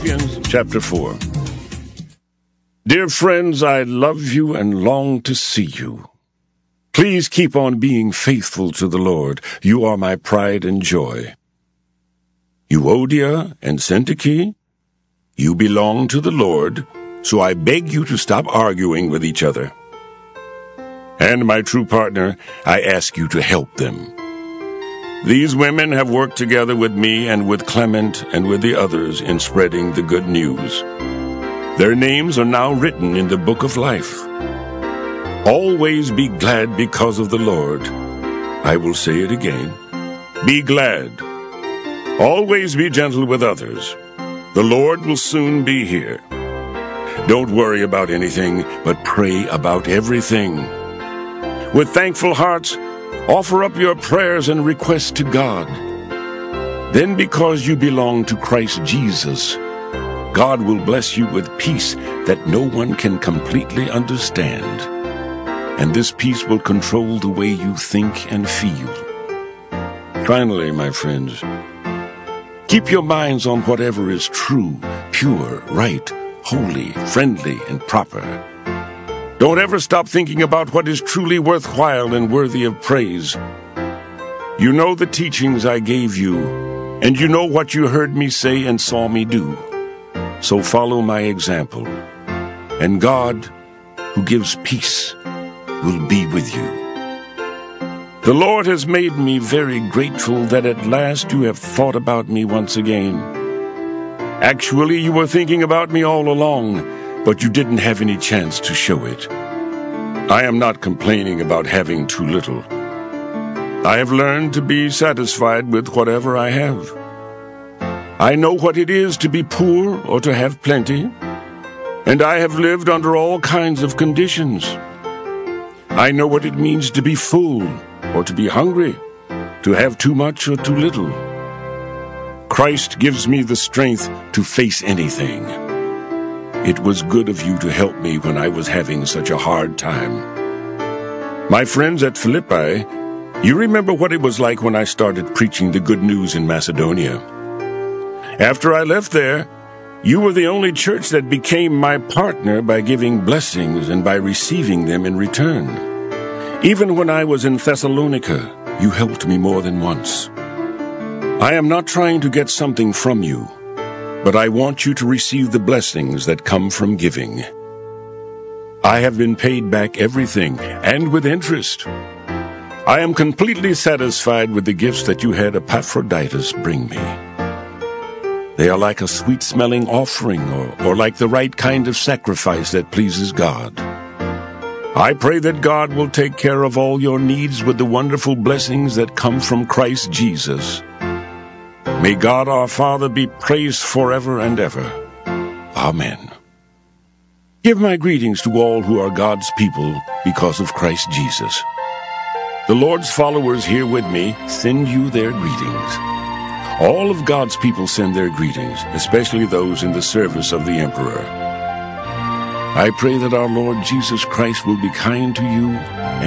Philippians chapter 4. Dear friends, I love you and long to see you. Please keep on being faithful to the Lord. You are my pride and joy. Euodia and Syntyche, you belong to the Lord, so I beg you to stop arguing with each other. And my true partner, I ask you to help them. These women have worked together with me and with Clement and with the others in spreading the good news. Their names are now written in the book of life. Always be glad because of the Lord. I will say it again. Be glad. Always be gentle with others. The Lord will soon be here. Don't worry about anything, but pray about everything. With thankful hearts, offer up your prayers and requests to God. Then, because you belong to Christ Jesus, God will bless you with peace that no one can completely understand. And this peace will control the way you think and feel. Finally, my friends, keep your minds on whatever is true, pure, right, holy, friendly, and proper. Don't ever stop thinking about what is truly worthwhile and worthy of praise. You know the teachings I gave you, and you know what you heard me say and saw me do. So follow my example, and God, who gives peace, will be with you. The Lord has made me very grateful that at last you have thought about me once again. Actually, you were thinking about me all along, but you didn't have any chance to show it. I am not complaining about having too little. I have learned to be satisfied with whatever I have. I know what it is to be poor or to have plenty, and I have lived under all kinds of conditions. I know what it means to be full or to be hungry, to have too much or too little. Christ gives me the strength to face anything. It was good of you to help me when I was having such a hard time. My friends at Philippi, you remember what it was like when I started preaching the good news in Macedonia. After I left there, you were the only church that became my partner by giving blessings and by receiving them in return. Even when I was in Thessalonica, you helped me more than once. I am not trying to get something from you, but I want you to receive the blessings that come from giving. I have been paid back everything, and with interest. I am completely satisfied with the gifts that you had Epaphroditus bring me. They are like a sweet-smelling offering, or like the right kind of sacrifice that pleases God. I pray that God will take care of all your needs with the wonderful blessings that come from Christ Jesus. May God our Father be praised forever and ever. Amen. Give my greetings to all who are God's people because of Christ Jesus. The Lord's followers here with me send you their greetings. All of God's people send their greetings, especially those in the service of the Emperor. I pray that our Lord Jesus Christ will be kind to you